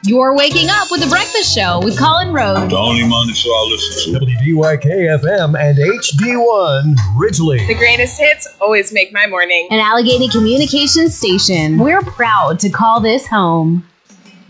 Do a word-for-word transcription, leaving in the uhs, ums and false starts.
You're waking up with The Breakfast Show with Colin Rose. The only morning show I listen to. W D Y K F M and H D one Ridgely. The greatest hits always make my morning. An Allegheny Communications station. We're proud to call this home.